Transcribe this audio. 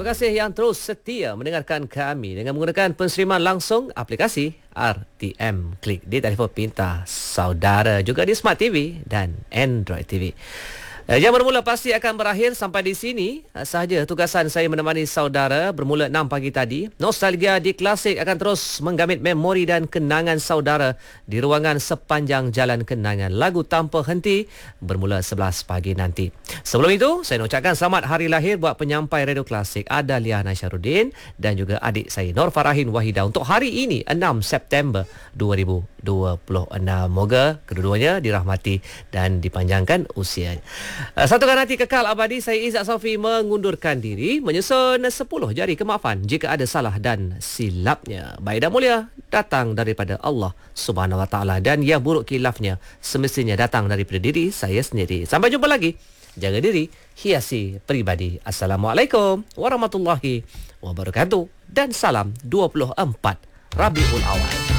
kasih yang terus setia mendengarkan kami dengan menggunakan penerimaan langsung aplikasi RTM Klik di telefon pintar saudara, juga di Smart TV dan Android TV. Yang bermula pasti akan berakhir. Sampai di sini sahaja tugasan saya menemani saudara bermula 6 pagi tadi. Nostalgia di Klasik akan terus menggamit memori dan kenangan saudara di ruangan sepanjang jalan kenangan. Lagu tanpa henti bermula 11 pagi nanti. Sebelum itu, saya nak ucapkan selamat hari lahir buat penyampai Radio Klasik Adalia Nasharuddin dan juga adik saya Nur Farahin Wahida untuk hari ini 6 September 2026. Moga kedua-duanya dirahmati dan dipanjangkan usianya. Satukan hati kekal abadi. Saya Izzat Sofi mengundurkan diri, menyusun 10 jari kemaafan jika ada salah dan silapnya. Baik dan mulia datang daripada Allah Subhanahu Wa Taala, dan yang buruk khilafnya semestinya datang daripada diri saya sendiri. Sampai jumpa lagi. Jaga diri, hiasi peribadi. Assalamualaikum warahmatullahi wabarakatuh dan salam 24 Rabiul Awal.